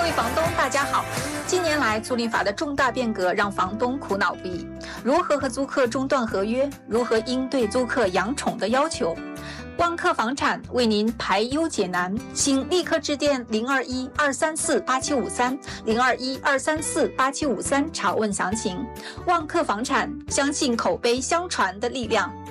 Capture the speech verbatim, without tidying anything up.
位房东，大家好。近年来，租赁法的重大变革让房东苦恼不已。如何和租客中断合约？如何应对租客养宠的要求？万客房产为您排忧解难，请立刻致电零二一二三四八七五三零二一二三四八七五三查问详情。万客房产，相信口碑相传的力量。